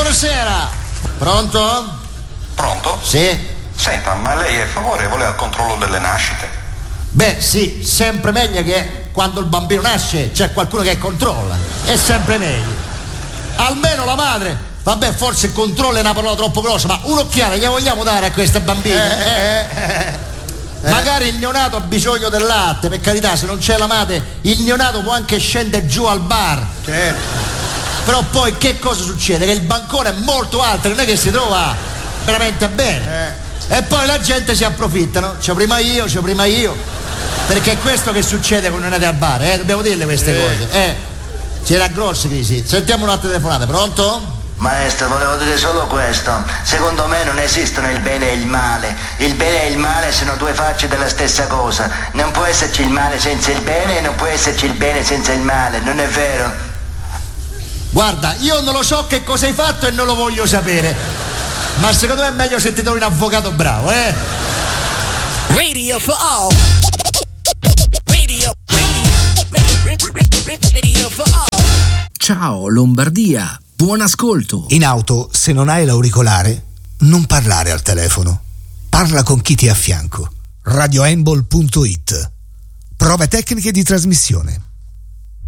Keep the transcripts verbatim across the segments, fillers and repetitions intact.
buonasera. Pronto? Pronto? Sì. Senta, ma lei è favorevole al controllo delle nascite? Beh, sì, sempre meglio che quando il bambino nasce c'è qualcuno che controlla. È sempre meglio. Almeno la madre. Vabbè, forse il controllo è una parola troppo grossa, ma un'occhiata gli vogliamo dare a queste bambine? Eh, eh, eh. Magari il neonato ha bisogno del latte, per carità, se non c'è la madre, il neonato può anche scendere giù al bar. Certo. Però poi che cosa succede? Che il bancone è molto alto, non è che si trova veramente bene. Eh. E poi la gente si approfitta, no? C'ho prima io, c'ho prima io. Perché è questo che succede quando andate al bar, eh? Dobbiamo dirle queste eh. cose. Eh. C'era grosse crisi. Sentiamo un'altra telefonata, pronto? Maestro, volevo dire solo questo. Secondo me non esistono il bene e il male. Il bene e il male sono due facce della stessa cosa. Non può esserci il male senza il bene e non può esserci il bene senza il male, non è vero? Guarda, io non lo so che cosa hai fatto e non lo voglio sapere. Ma secondo me è meglio se ti trovi un avvocato bravo, eh? Radio for all. Radio, radio, radio for all. Ciao Lombardia, buon ascolto. In auto, se non hai l'auricolare, non parlare al telefono. Parla con chi ti è a fianco. radioembol punto it. Prove tecniche di trasmissione.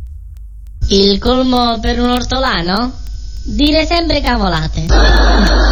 Il colmo per un ortolano? Dire sempre cavolate.